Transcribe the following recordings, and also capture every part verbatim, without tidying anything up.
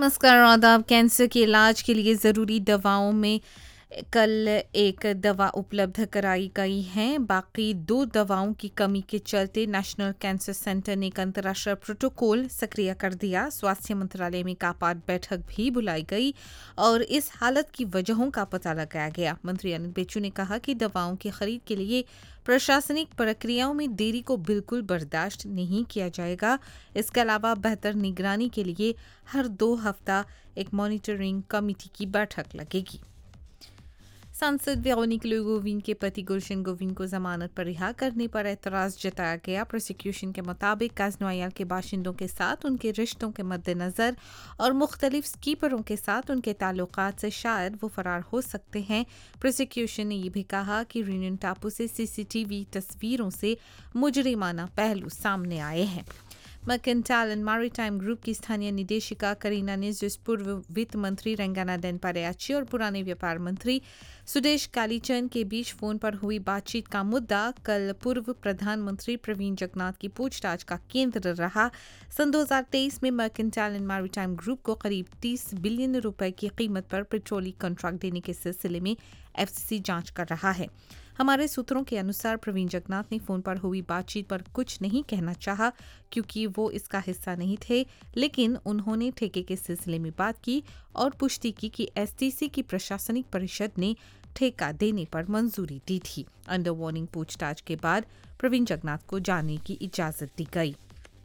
नमस्कार आदाब। कैंसर के इलाज के लिए ज़रूरी दवाओं में कल एक दवा उपलब्ध कराई गई है। बाकी दो दवाओं की कमी के चलते नेशनल कैंसर सेंटर ने एक अंतर्राष्ट्रीय प्रोटोकॉल सक्रिय कर दिया। स्वास्थ्य मंत्रालय में कापाट बैठक भी बुलाई गई और इस हालत की वजहों का पता लगाया गया। मंत्री अनिल बेचू ने कहा कि दवाओं की खरीद के लिए प्रशासनिक प्रक्रियाओं में देरी को बिल्कुल बर्दाश्त नहीं किया जाएगा। इसके अलावा बेहतर निगरानी के लिए हर दो हफ्ता एक मॉनिटरिंग कमेटी की बैठक लगेगी। सांसद वेरोनिक लोगोविन के पति गुलशन गोविन को जमानत पर रिहा करने पर एतराज जताया गया। प्रोसिक्यूशन के मुताबिक काजनोयाल के बाशिंदों के साथ उनके रिश्तों के मद्देनजर और मुख्तलिफ स्कीपरों के साथ उनके ताल्लुकात से शायद वो फरार हो सकते हैं। प्रोसिक्यूशन ने यह भी कहा कि रियूनियन टापू से सीसीटीवी तस्वीरों से मुजरिमाना पहलू सामने आए हैं। मर्केंटाइल एंड मैरीटाइम ग्रुप की स्थानीय निदेशिका करीना निजुस, पूर्व वित्त मंत्री रंगानाथन परेयाची और पुराने व्यापार मंत्री सुदेश कालीचंद के बीच फोन पर हुई बातचीत का मुद्दा कल पूर्व प्रधानमंत्री प्रवीण जगन्नाथ की पूछताछ का केंद्र रहा। सन दो हज़ार तेईस में मर्केंटाइल एंड मैरीटाइम ग्रुप को करीब तीस बिलियन रुपए की कीमत पर पेट्रोलियम कॉन्ट्रैक्ट देने के सिलसिले में एफसीसी जांच कर रहा है। हमारे सूत्रों के अनुसार प्रवीण जगन्नाथ ने फोन पर हुई बातचीत पर कुछ नहीं कहना चाहा क्योंकि वो इसका हिस्सा नहीं थे, लेकिन उन्होंने ठेके के सिलसिले में बात की और पुष्टि की कि एसटीसी की प्रशासनिक परिषद ने ठेका देने पर मंजूरी दी थी। अंडर वार्निंग पूछताछ के बाद प्रवीण जगन्नाथ को जाने की इजाजत दी गई।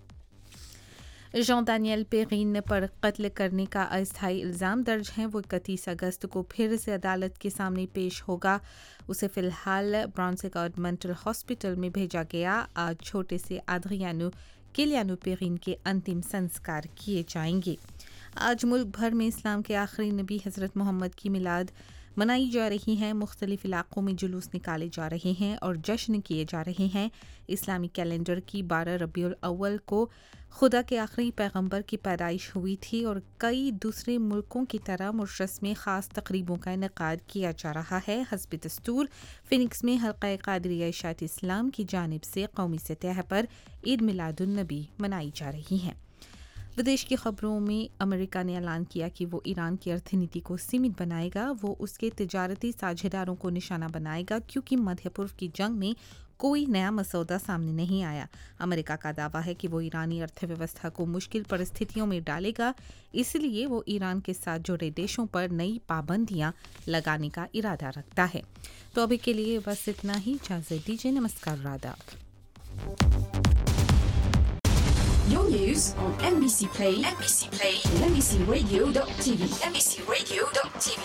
जॉन दानियल पेरीन पर कत्ल करने का अस्थायी इल्ज़ाम दर्ज है। वो इकतीस अगस्त को फिर से अदालत के सामने पेश होगा। उसे फिलहाल ब्राउनसेगार्ड मेंटल हॉस्पिटल में भेजा गया। आज छोटे से आद्रियानो किलियानो पेरीन के अंतिम संस्कार किए जाएंगे। आज मुल्क भर में इस्लाम के आखिरी नबी हज़रत मोहम्मद की मिलाद मनाई जा रही है। मुख्तलिफ इलाकों में जुलूस निकाले जा रहे हैं और जश्न किए जा रहे हैं। इस्लामी कैलेंडर की बारह रबीउल अव्वल को खुदा के आखिरी पैगंबर की पैदाइश हुई थी और कई दूसरे मुल्कों की तरह मॉरिशस में ख़ास तकरीबों का इनेकाद किया जा रहा है। हस्ब दस्तूर फिनिक्स में हल्का क़ादिरिया इशात इस्लाम की जानिब से कौमी सतह पर ईद मिलादुन नबी मनाई जा रही है। विदेश की खबरों में अमेरिका ने ऐलान किया कि वो ईरान की अर्थनीति को सीमित बनाएगा। वो उसके तिजारती साझेदारों को निशाना बनाएगा क्योंकि मध्य पूर्व की जंग में कोई नया मसौदा सामने नहीं आया। अमेरिका का दावा है कि वो ईरानी अर्थव्यवस्था को मुश्किल परिस्थितियों में डालेगा, इसलिए वो ईरान के साथ जुड़े देशों पर नई पाबंदियां लगाने का इरादा रखता है। तो अभी के लिए बस इतना ही। इजाज़त दीजिए। नमस्कार आदाब। Your news on N B C Play, N B C Play, and N B C Radio dot T V, N B C Radio dot T V.